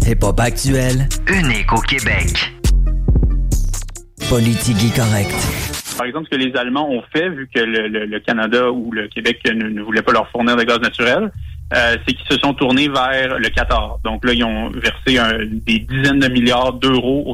Hip-hop actuel. Unique au Québec. Politique correcte. Par exemple, ce que les Allemands ont fait, vu que le Canada ou le Québec ne voulait pas leur fournir de gaz naturel, c'est qu'ils se sont tournés vers le Qatar. Donc là, ils ont versé des dizaines de milliards d'euros